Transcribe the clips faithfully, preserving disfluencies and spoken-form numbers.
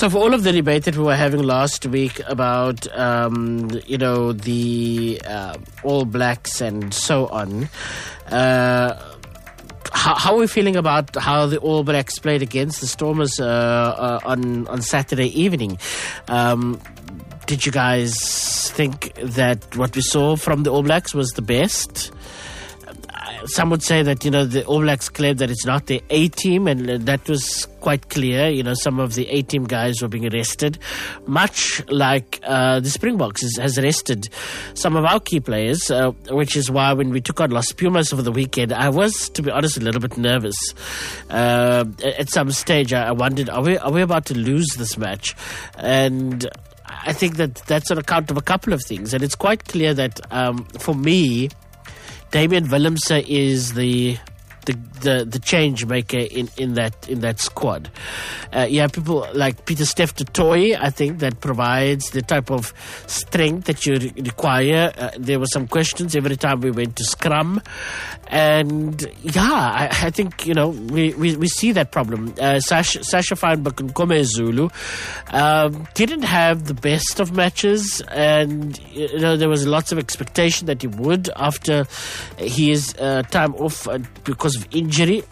So for all of the debate that we were having last week about, um, you know, the uh, All Blacks and so on, uh, how, how are we feeling about how the All Blacks played against the Stormers uh, uh, on, on Saturday evening? Um, did you guys think that what we saw from the All Blacks was the best? Some would say that, you know, the All Blacks claimed that it's not their A-team, and that was quite clear. You know, some of the A-team guys were being arrested, much like uh, the Springboks has, has arrested some of our key players, uh, which is why when we took on Los Pumas over the weekend, I was, to be honest, a little bit nervous. Uh, at some stage, I wondered, are we, are we about to lose this match? And I think that that's on account of a couple of things. And it's quite clear that, um, for me, Damian Willemse is the the the, the change maker in, in that in that squad. Uh, you have people like Pieter-Steph du Toit, I think, that provides the type of strength that you re- require. Uh, there were some questions every time we went to scrum. And yeah, I, I think, you know, we, we, we see that problem. Uh, Sasha, Sasha Feinberg and Nkomo Zulu um, didn't have the best of matches, and you know there was lots of expectation that he would after his uh, time off uh, because of injury.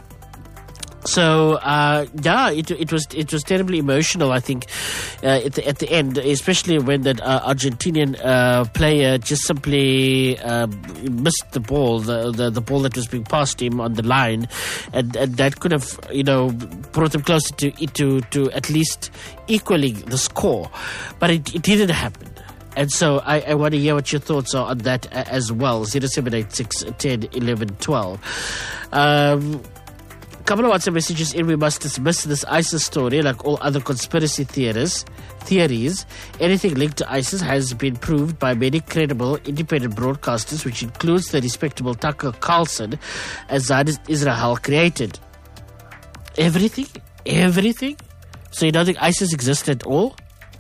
So uh, yeah, it it was it was terribly emotional, I think, uh, at the at the end, especially when that uh, Argentinian uh, player just simply uh, missed the ball, the, the the ball that was being passed him on the line, and, and that could have, you know, brought him closer to to to at least equaling the score, but it, it didn't happen. And so I, I want to hear what your thoughts are on that as well. zero seven eight six, one zero, one one, one two. Um, couple of WhatsApp messages in. We must dismiss this ISIS story like all other conspiracy theories. Theories. Anything linked to ISIS has been proved by many credible independent broadcasters, which includes the respectable Tucker Carlson, as Zionist Israel created. Everything? Everything? So you don't think ISIS exists at all?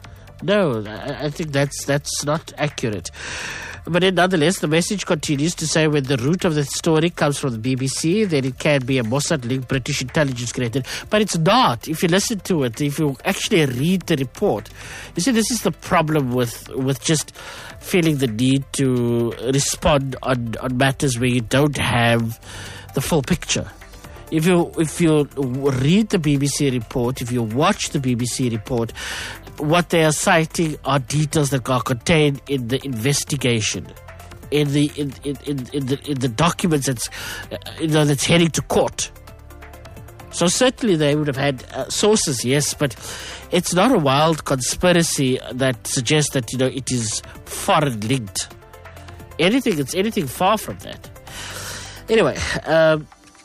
No, I, I think that's that's not accurate. But then nonetheless, the message continues to say when the root of the story comes from the B B C, then it can be a Mossad-linked British intelligence created. But it's not. If you listen to it, if you actually read the report, you see, this is the problem with with just feeling the need to respond on, on matters where you don't have the full picture. If you if you read the B B C report, if you watch the B B C report, what they are citing are details that are contained in the investigation, in the in in, in, in the in the documents that's uh, you know that's heading to court. So certainly they would have had uh, sources, yes, but it's not a wild conspiracy that suggests that, you know, it is foreign linked. Anything it's anything far from that. Anyway. Um,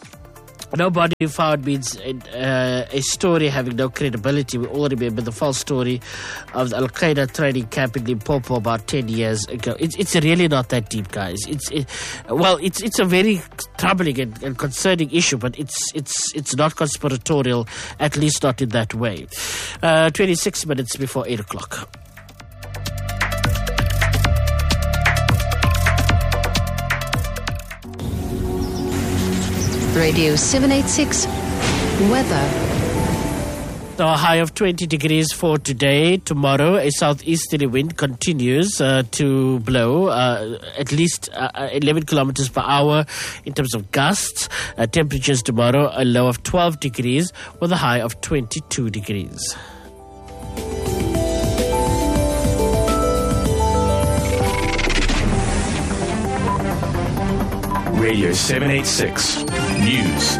No body found means uh, a story having no credibility. We all remember the false story of the Al-Qaeda training camp in Limpopo about ten years ago. It's, it's really not that deep, guys. It's it, well, it's it's a very troubling and, and concerning issue, but it's it's it's not conspiratorial, at least not in that way. Uh, twenty-six minutes before eight o'clock. Radio seven eighty-six weather. A high of twenty degrees for today. Tomorrow, a southeasterly wind continues uh, to blow uh, at least uh, eleven kilometers per hour in terms of gusts. Uh, temperatures tomorrow, a low of twelve degrees with a high of twenty-two degrees. Radio seven eighty-six News.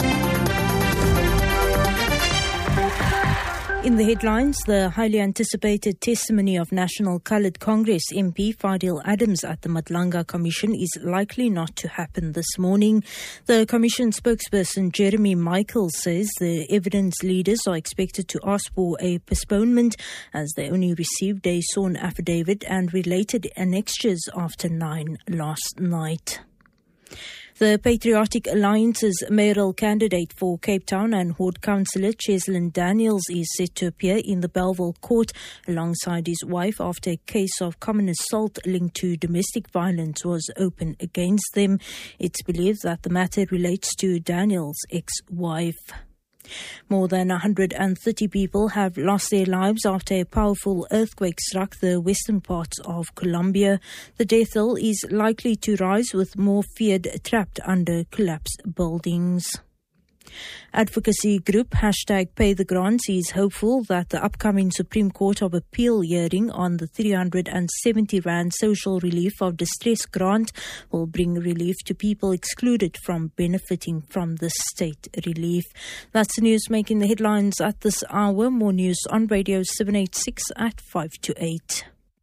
In the headlines, the highly anticipated testimony of National Coloured Congress M P Fadil Adams at the Madlanga Commission is likely not to happen this morning. The Commission spokesperson Jeremy Michael says the evidence leaders are expected to ask for a postponement as they only received a sworn affidavit and related annexures after nine last night. The Patriotic Alliance's mayoral candidate for Cape Town and Ward Councillor Cheslin Daniels is set to appear in the Bellville court alongside his wife after a case of common assault linked to domestic violence was opened against them. It's believed that the matter relates to Daniels' ex-wife. More than one hundred thirty people have lost their lives after a powerful earthquake struck the western parts of Colombia. The death toll is likely to rise with more feared trapped under collapsed buildings. Advocacy group hashtag Pay the Grants is hopeful that the upcoming Supreme Court of Appeal hearing on the three hundred seventy rand social relief of distress grant will bring relief to people excluded from benefiting from the state relief. That's the news making the headlines at this hour. More news on Radio seven eighty-six at five to eight.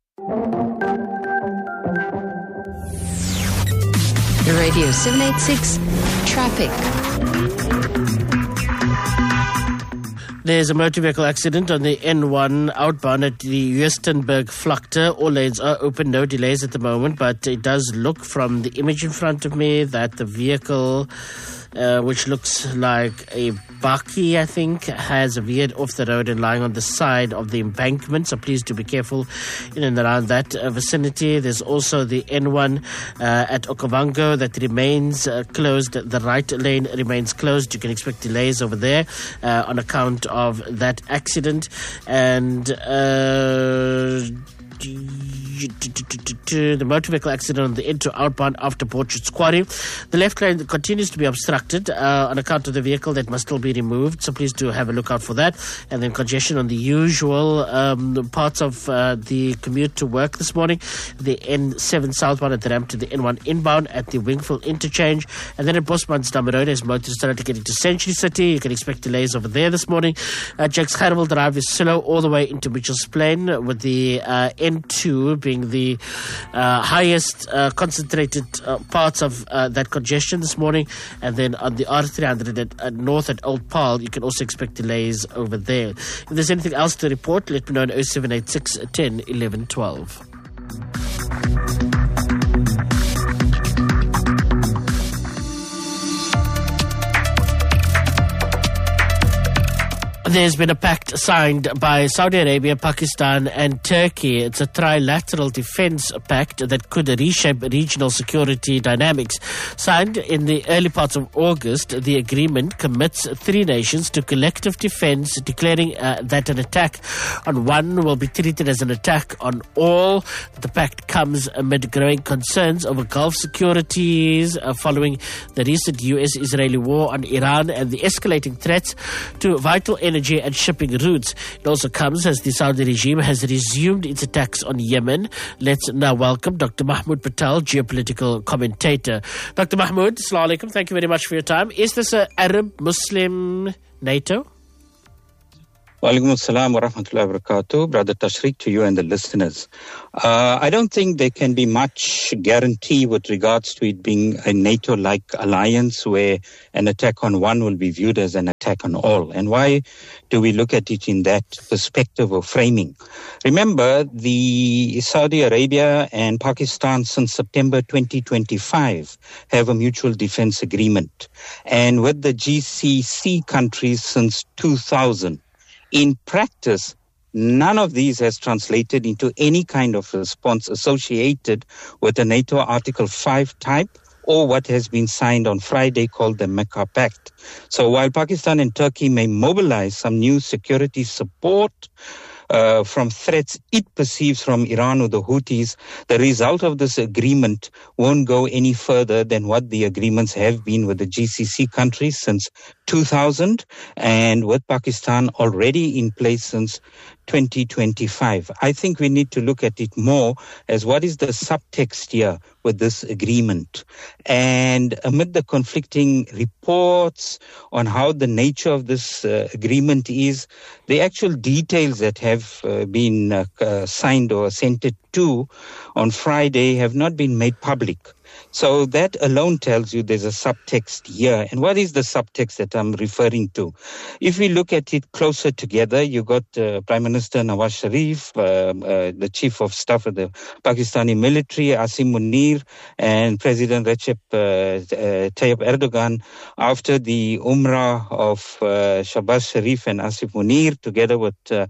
Radio seven eighty-six Traffic. There's a motor vehicle accident on the N one outbound at the Westenberg Vlakte. All lanes are open, no delays at the moment, but it does look from the image in front of me that the vehicle, uh, which looks like a bakkie, I think, has veered off the road and lying on the side of the embankment. So please do be careful in and around that uh, vicinity. There's also the N one uh, at Okavango that remains uh, closed. The right lane remains closed. You can expect delays over there uh, on account of that accident. And uh, the motor vehicle accident on the N two outbound after Portrait Quarry. The left lane continues to be obstructed uh, on account of the vehicle that must still be removed, so please do have a look out for that. And then congestion on the usual um, parts of uh, the commute to work this morning. The N seven southbound at the ramp to the N one inbound at the Wingfield interchange. And then at Bosmansdam Road, as motorists started to get into Century City, you can expect delays over there this morning. Uh, Jack's Harrowville Drive is slow all the way into Mitchell's Plain, with the uh, N two being the uh, highest uh, concentrated uh, parts of uh, that congestion this morning. And then on the R three hundred at, at north at Old Paarl, you can also expect delays over there. If there's anything else to report, let me know on oh seven eight six, ten, eleven, twelve. There's been a pact signed by Saudi Arabia, Pakistan and Turkey. It's a trilateral defense pact that could reshape regional security dynamics. Signed in the early parts of August, the agreement commits three nations to collective defense, declaring uh, that an attack on one will be treated as an attack on all. The pact comes amid growing concerns over Gulf securities uh, following the recent U S-Israeli war on Iran and the escalating threats to vital energy and shipping routes. It also comes as the Saudi regime has resumed its attacks on Yemen. Let's now welcome Doctor Mahmoud Patel, geopolitical commentator. Doctor Mahmoud, assalamu alaikum. Thank you very much for your time. Is this an Arab-Muslim NATO? Wa alaikum assalam wa rahmatullahi wa barakatuh. Brother Tashriq, to you and the listeners. Uh, I don't think there can be much guarantee with regards to it being a NATO-like alliance where an attack on one will be viewed as an attack on all. And why do we look at it in that perspective or framing? Remember, the Saudi Arabia and Pakistan since September twenty twenty-five have a mutual defense agreement. And with the G C C countries since two thousand. In practice, none of these has translated into any kind of response associated with the NATO Article five type or what has been signed on Friday called the Mecca Pact. So while Pakistan and Turkey may mobilize some new security support Uh, from threats it perceives from Iran or the Houthis, the result of this agreement won't go any further than what the agreements have been with the G C C countries since two thousand and with Pakistan already in place since twenty twenty-five. I think we need to look at it more as what is the subtext here with this agreement. And amid the conflicting reports on how the nature of this uh, agreement is, the actual details that have uh, been uh, uh, signed or assented to on Friday have not been made public. So that alone tells you there's a subtext here. And what is the subtext that I'm referring to? If we look at it closer together, you got uh, Prime Minister Nawaz Sharif, uh, uh, the Chief of Staff of the Pakistani military, Asim Munir, and President Recep uh, uh, Tayyip Erdogan after the Umrah of uh, Shahbaz Sharif and Asif Munir, together with uh,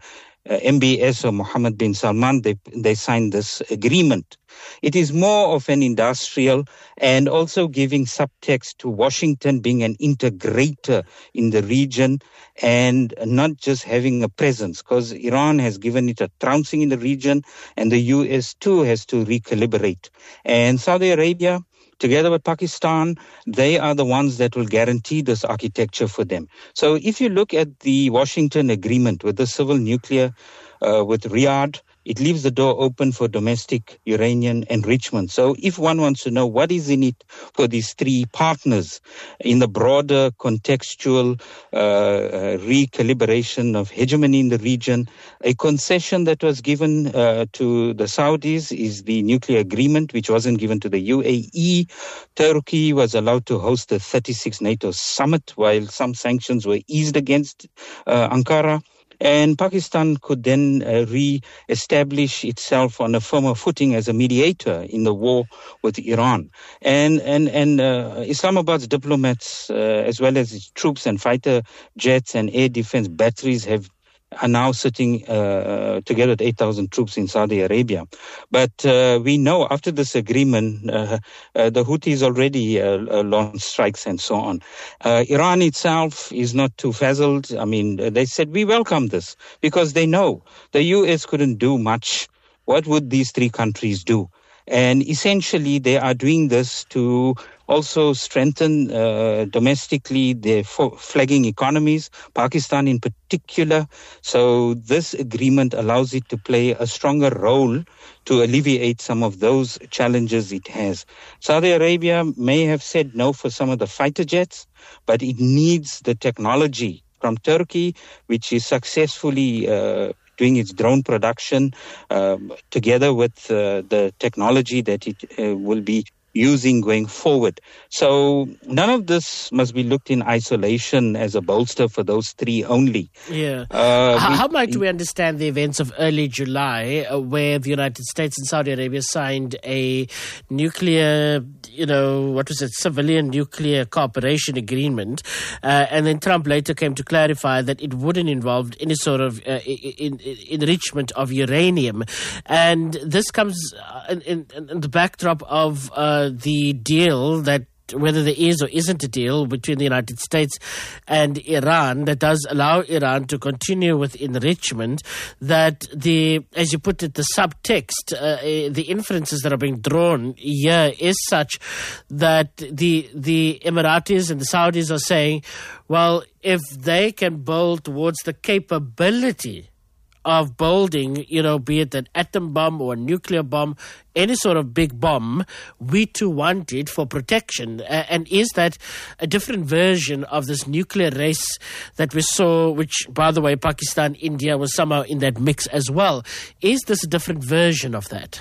uh, M B S or Mohammed bin Salman, they, they signed this agreement. It is more of an industrial and also giving subtext to Washington being an integrator in the region and not just having a presence, because Iran has given it a trouncing in the region and the U S too has to recalibrate. And Saudi Arabia, together with Pakistan, they are the ones that will guarantee this architecture for them. So if you look at the Washington agreement with the civil nuclear, uh, with Riyadh, it leaves the door open for domestic uranium enrichment. So if one wants to know what is in it for these three partners in the broader contextual uh, uh, recalibration of hegemony in the region, a concession that was given uh, to the Saudis is the nuclear agreement, which wasn't given to the U A E. Turkey was allowed to host the thirty-sixth NATO summit, while some sanctions were eased against uh, Ankara. And Pakistan could then uh, re-establish itself on a firmer footing as a mediator in the war with Iran. And and and uh, Islamabad's diplomats, uh, as well as its troops and fighter jets and air defense batteries, have are now sitting uh, together with eight thousand troops in Saudi Arabia. But uh, we know after this agreement, uh, uh, the Houthis already uh, uh, launched strikes and so on. Uh, Iran itself is not too frazzled. I mean, they said, we welcome this because they know the U S couldn't do much. What would these three countries do? And essentially, they are doing this to also strengthen uh, domestically their flagging economies, Pakistan in particular. So this agreement allows it to play a stronger role to alleviate some of those challenges it has. Saudi Arabia may have said no for some of the fighter jets, but it needs the technology from Turkey, which is successfully uh, doing its drone production um, together with uh, the technology that it uh, will be using going forward. So none of this must be looked in isolation as a bolster for those three only. Yeah. Uh, how, we, how might we understand the events of early July uh, where the United States and Saudi Arabia signed a nuclear, you know, what was it, civilian nuclear cooperation agreement, uh, and then Trump later came to clarify that it wouldn't involve any sort of uh, in, in, enrichment of uranium. And this comes in, in, in the backdrop of uh, the deal that whether there is or isn't a deal between the United States and Iran that does allow Iran to continue with enrichment, that the, as you put it, the subtext, uh, the inferences that are being drawn here is such that the the Emiratis and the Saudis are saying, well, if they can build towards the capability of building, you know, be it an atom bomb or a nuclear bomb, any sort of big bomb, we too want it for protection. Uh, and is that a different version of this nuclear race that we saw, which, by the way, Pakistan, India was somehow in that mix as well? Is this a different version of that?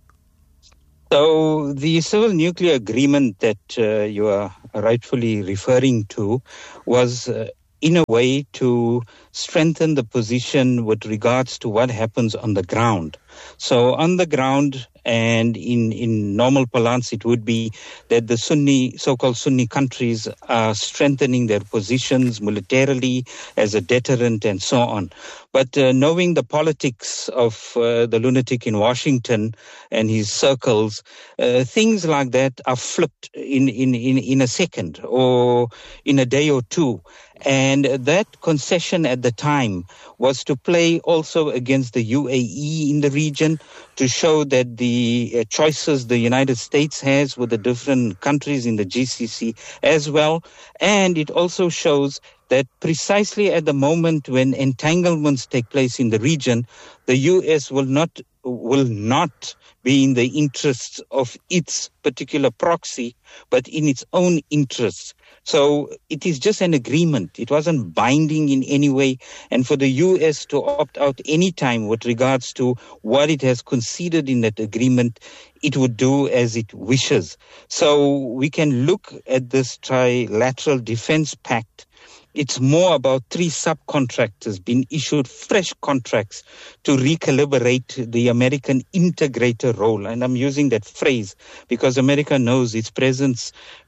So the civil nuclear agreement that uh, you are rightfully referring to was uh, in a way to strengthen the position with regards to what happens on the ground. So on the ground, and in, in normal parlance, it would be that the Sunni, so-called Sunni countries are strengthening their positions militarily as a deterrent and so on. But uh, knowing the politics of uh, the lunatic in Washington and his circles, uh, things like that are flipped in, in, in, in a second or in a day or two. And that concession at the time was to play also against the U A E in the region, to show that the uh, choices the United States has with the different countries in the G C C as well. And it also shows that precisely at the moment when entanglements take place in the region, the U S will not will not be in the interests of its particular proxy, but in its own interests. So it is just an agreement. It wasn't binding in any way. And for the U S to opt out any time with regards to what it has conceded in that agreement, it would do as it wishes. So we can look at this trilateral defense pact. It's more about three subcontractors being issued fresh contracts to recalibrate the American integrator role. And I'm using that phrase because America knows its presence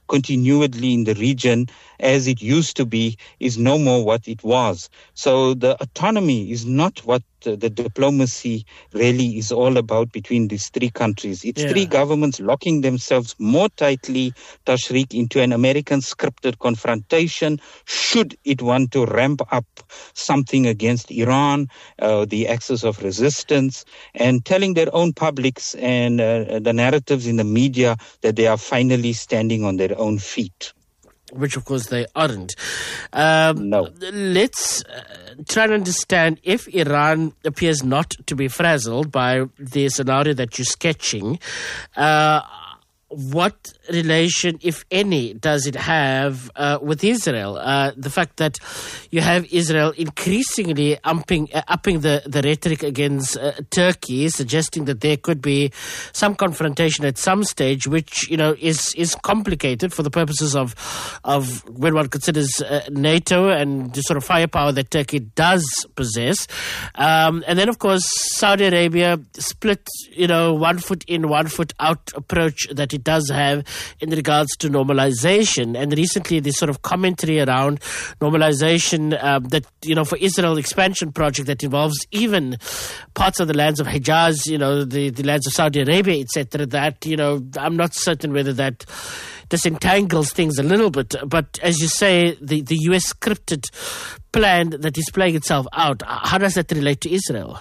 continually in the region as it used to be is no more what it was. So the autonomy is not what uh, the diplomacy really is all about between these three countries. It's Yeah. three governments locking themselves more tightly, Tashriq, into an American scripted confrontation should it want to ramp up something against Iran, uh, the axis of resistance, and telling their own publics and uh, the narratives in the media that they are finally standing on their own feet. Which, of course, they aren't. Um, No. Let's uh, try and understand if Iran appears not to be frazzled by the scenario that you're sketching. Uh, what relation, if any, does it have uh, with Israel? Uh, the fact that you have Israel increasingly upping, uh, upping the, the rhetoric against uh, Turkey, suggesting that there could be some confrontation at some stage, which, you know, is is complicated for the purposes of of when one considers uh, NATO and the sort of firepower that Turkey does possess. Um, and then, of course, Saudi Arabia split, you know, one foot in, one foot out approach that it does have in regards to normalization. And recently, this sort of commentary around normalization uh, that, you know, for Israel expansion project that involves even parts of the lands of Hijaz, you know, the, the lands of Saudi Arabia, et cetera, that, you know, I'm not certain whether that disentangles things a little bit. But as you say, the, the U S scripted plan that is playing itself out, how does that relate to Israel?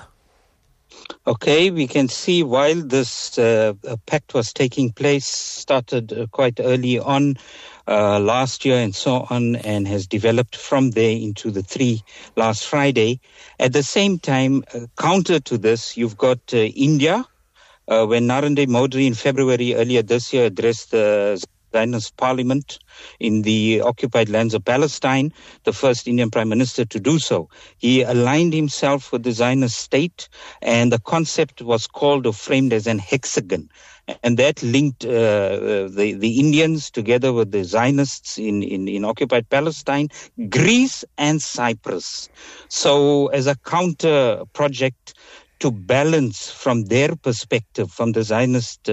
Okay, we can see while this uh, pact was taking place, started uh, quite early on uh, last year and so on, and has developed from there into the three last Friday. At the same time, uh, counter to this, you've got uh, India, uh, when Narendra Modi in February earlier this year addressed the Zionist parliament in the occupied lands of Palestine, the first Indian prime minister to do so. He aligned himself with the Zionist state, and the concept was called or framed as an hexagon. And that linked uh, the, the Indians together with the Zionists in, in, in occupied Palestine, Greece and Cyprus. So as a counter project to balance from their perspective, from the Zionist uh,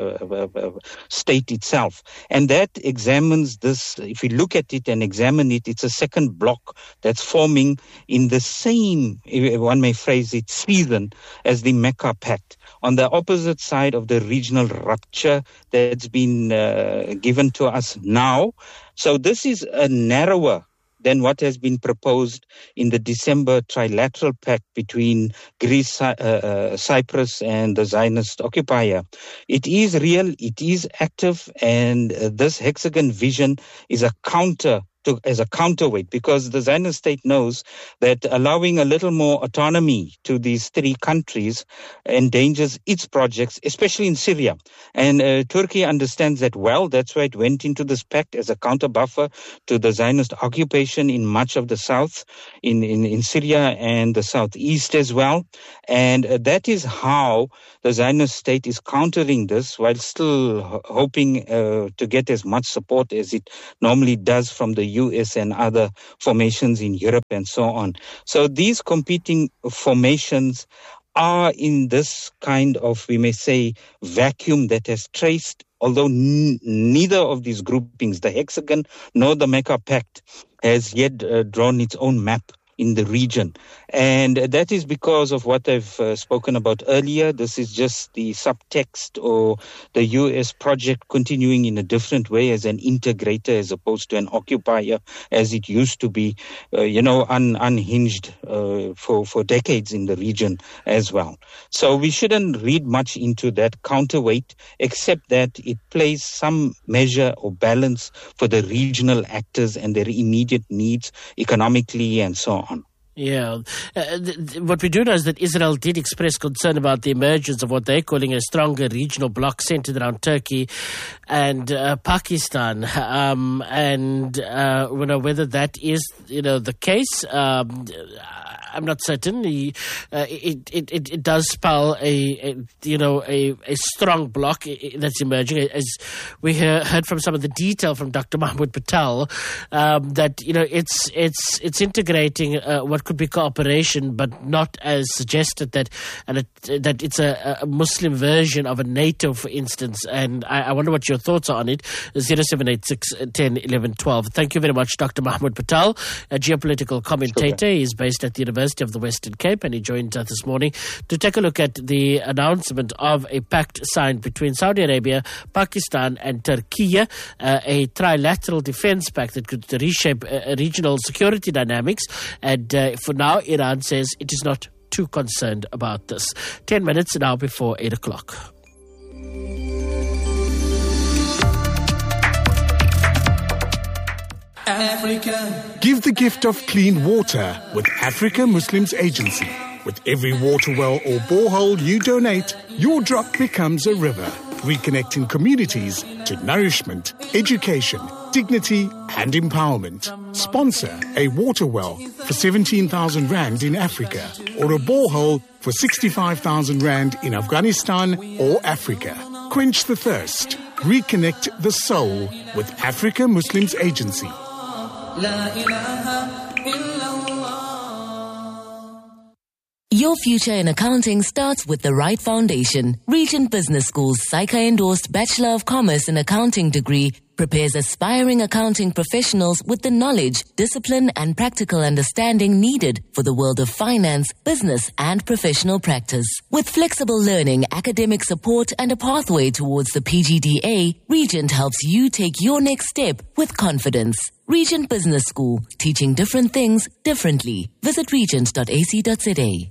uh, state itself. And that examines this, if you look at it and examine it, it's a second block that's forming in the same, one may phrase it, season as the Mecca Pact, on the opposite side of the regional rupture that's been uh, given to us now. So this is a narrower than what has been proposed in the December trilateral pact between Greece, uh, uh, Cyprus and the Zionist occupier. It is real, it is active, and uh, this hexagon vision is a counter to, as a counterweight, because the Zionist state knows that allowing a little more autonomy to these three countries endangers its projects, especially in Syria. And uh, Turkey understands that well. That's why it went into this pact as a counter buffer to the Zionist occupation in much of the south, in, in, in Syria and the southeast as well. And uh, that is how the Zionist state is countering this, while still ho- hoping uh, to get as much support as it normally does from the U S and other formations in Europe and so on. So these competing formations are in this kind of, we may say, vacuum that has traced, although n- neither of these groupings, the Hexagon nor the Mecca Pact, has yet uh, drawn its own map in the region. And that is because of what I've uh, spoken about earlier. This is just the subtext, or the U S project continuing in a different way as an integrator as opposed to an occupier, as it used to be, uh, you know, un- unhinged uh, for, for decades in the region as well. So we shouldn't read much into that counterweight, except that it plays some measure or balance for the regional actors and their immediate needs economically and so on. Yeah. Uh, th- th- what we do know is that Israel did express concern about the emergence of what they're calling a stronger regional bloc centered around Turkey and uh, Pakistan. Um, and, uh, you know, whether that is, you know, the case, um, I'm not certain. He, uh, it, it, it, it does spell a, a you know, a, a strong bloc that's emerging. As we hear, heard from some of the detail from Doctor Mahmoud Patel, um, that, you know, it's, it's, it's integrating uh, what what could be cooperation, but not as suggested that and it, that it's a, a Muslim version of a NATO, for instance. And I, I wonder what your thoughts are on it. zero seven eight six, one zero, one one one two. Thank you very much, Doctor Mahmoud Patel, a geopolitical commentator. Sure. He's based at the University of the Western Cape, and he joined us this morning to take a look at the announcement of a pact signed between Saudi Arabia, Pakistan and Turkey, uh, a trilateral defense pact that could reshape uh, regional security dynamics. And uh, for now, Iran says it is not too concerned about this. Ten minutes now before eight o'clock. Africa. Give the gift of clean water with Africa Muslims Agency. With every water well or borehole you donate, your drop becomes a river, reconnecting communities to nourishment, education, dignity and empowerment. Sponsor a water well for seventeen thousand rand in Africa or a borehole for sixty-five thousand rand in Afghanistan or Africa. Quench the thirst. Reconnect the soul with Africa Muslims Agency. Your future in accounting starts with the right foundation. Regent Business School's S I C A-endorsed Bachelor of Commerce in Accounting degree prepares aspiring accounting professionals with the knowledge, discipline and practical understanding needed for the world of finance, business and professional practice. With flexible learning, academic support and a pathway towards the P G D A, Regent helps you take your next step with confidence. Regent Business School, teaching different things differently. Visit regent dot a c dot z a.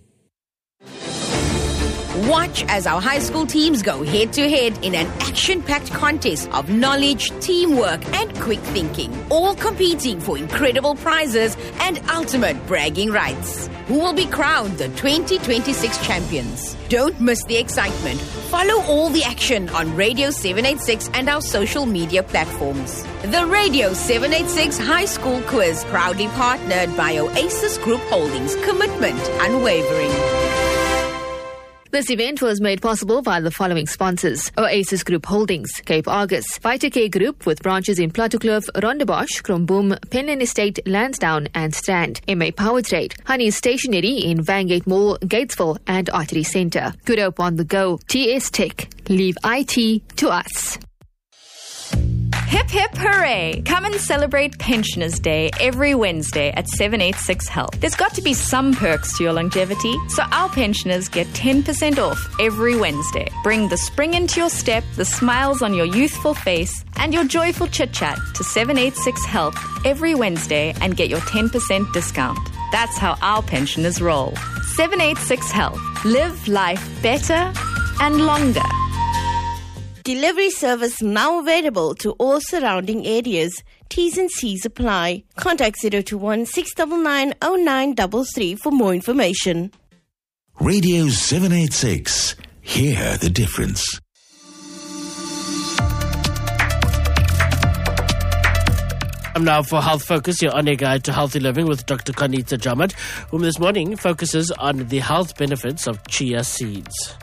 Watch as our high school teams go head-to-head in an action-packed contest of knowledge, teamwork and quick thinking, all competing for incredible prizes and ultimate bragging rights. Who will be crowned the twenty twenty-six champions? Don't miss the excitement. Follow all the action on Radio seven eighty-six and our social media platforms. The Radio seven eighty-six High School Quiz, proudly partnered by Oasis Group Holdings. Commitment unwavering. This event was made possible by the following sponsors: Oasis Group Holdings, Cape Argus, Vitacare Group with branches in Plattekloof, Rondebosch, Kromboom, Penland Estate, Lansdowne and Strand, M A Power Trade, Honey's Stationery in Vangate Mall, Gatesville and Artery Centre. Good Hope on the Go, T S Tech, leave I T to us. Hip hip hooray! Come and celebrate Pensioners Day every Wednesday at seven eighty-six Health. There's got to be some perks to your longevity, so our pensioners get ten percent off every Wednesday. Bring the spring into your step, the smiles on your youthful face, and your joyful chit-chat to seven eighty-six Health every Wednesday and get your ten percent discount. That's how our pensioners roll. seven eighty-six Health. Live life better and longer. Delivery service now available to all surrounding areas. T's and C's apply. Contact zero two one, six nine nine, zero nine three three for more information. Radio seven eighty-six. Hear the difference. I'm now for Health Focus, your on-air guide to healthy living with Doctor Kanita Jamad, whom this morning focuses on the health benefits of chia seeds.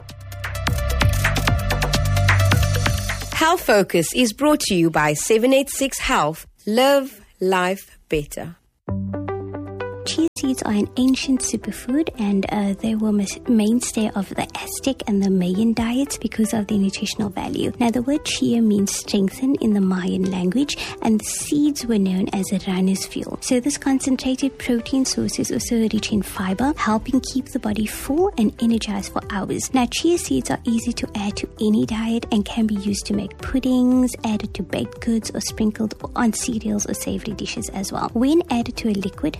Health Focus is brought to you by seven eighty-six Health. Live life better. Chia seeds are an ancient superfood, and uh, they were a mainstay of the Aztec and the Mayan diets because of their nutritional value. Now, the word chia means strengthen in the Mayan language, and the seeds were known as a runner's fuel. So this concentrated protein source is also rich in fiber, helping keep the body full and energized for hours. Now, chia seeds are easy to add to any diet and can be used to make puddings, added to baked goods, or sprinkled on cereals or savory dishes as well. When added to a liquid,